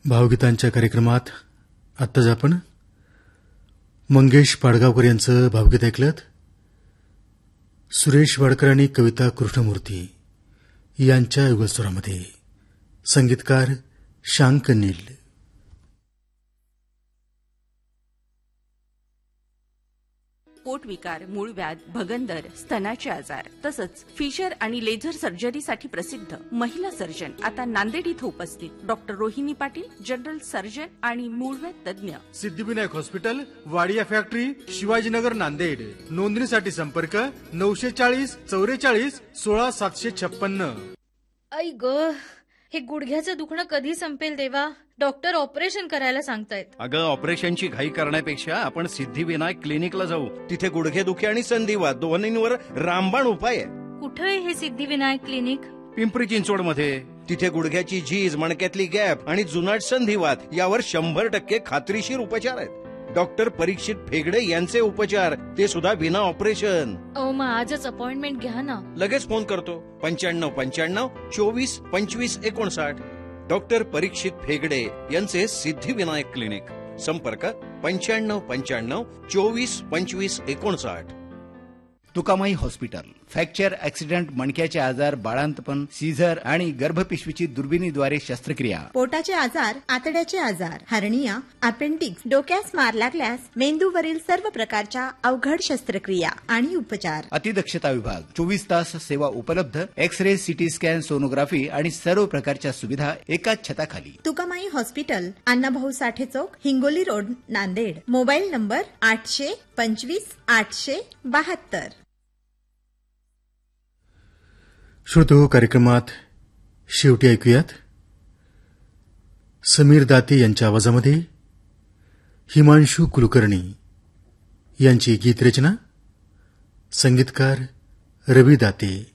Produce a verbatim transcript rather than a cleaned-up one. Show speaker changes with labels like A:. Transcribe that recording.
A: भावगीतांच्या कार्यक्रमात आत्ताच आपण मंगेश पाडगावकर यांचं भावगीत ऐकलत. सुरेश वाडकर आणि कविता कृष्णमूर्ती यांच्या युगलस्वरामध्ये संगीतकार शांक नील.
B: पोटविकार, मूळव्याध, भगंदर, स्तनाचे आजार तसंच फिशर आणि लेझर सर्जरीसाठी प्रसिद्ध महिला सर्जन आता नांदेड इथं उपस्थित. Doctor Rohini Patil, general surgeon आणि मूळव्याध तज्ञ.
A: Siddhivinayak hospital, Wadia factory, Shivajinagar, Nanded. नोंदणीसाठी संपर्क नऊशे चाळीस चौवेचाळीस सोळा सातशे छप्पन्न.
C: आई ग, हे गुडघ्याचं दुखणं कधी संपेल देवा? डॉक्टर ऑपरेशन करायला सांगतायत.
D: अगं, ऑपरेशनची घाई करण्यापेक्षा आपण सिद्धिविनायक क्लिनिकला जाऊ. तिथे गुडघेदुखी आणि संधिवात दोन्हींवर रामबाण उपाय आहे.
C: कुठे आहे हे सिद्धिविनायक क्लिनिक?
D: पिंपरी चिंचवड मध्ये. तिथे गुडघ्याची झीज, मणक्यातली गॅप आणि जुनाट संधिवात यावर शंभर टक्के खात्रीशीर उपचार आहेत. डॉक्टर परीक्षित फेगडे यांचे उपचार, ते सुद्धा विना ऑपरेशन.
C: अहो, मग आजच अपॉइंटमेंट घ्या ना.
D: लगेच फोन करतो. पंच्याण्णव पंच्याण्णव चोवीस पंचवीस एकोणसाठ. डॉक्टर परीक्षित फेगडे यांचे सिद्धिविनायक क्लिनिक. संपर्क पंच्याण्णव पंच्याण्णव चोवीस पंचवीस एकोणसाठ.
E: तुकामाई हॉस्पिटल. फ्रॅक्चर, ऍक्सिडेंट, मणक्याचे आजार, बाळांतपण, सीझर आणि गर्भपिशवीची दुर्बिणीद्वारे शस्त्रक्रिया.
F: पोटाचे आजार, आतड्याचे आजार, हर्निया, अपेंडिक्स, डोक्यास मार लागल्यास मेंदूवरील सर्व प्रकारच्या अवघड शस्त्रक्रिया आणि उपचार.
E: अतिदक्षता विभाग. चोवीस तास सेवा उपलब्ध. X ray, CT scan, sonography आणि सर्व प्रकारच्या सुविधा एकाच छताखाली.
F: तुकामाई हॉस्पिटल, अण्णाभाऊ साठे चौक, Hingoli road, Nanded. Mobile number आठशे पंचवीस आठशे बहात्तर.
A: श्रोतो, कार्यक्रमात शेवटी ऐकूयात समीर दाते यांच्या आवाजामध्ये हिमांशू कुलकर्णी यांची गीतरचना. संगीतकार रवी दाते.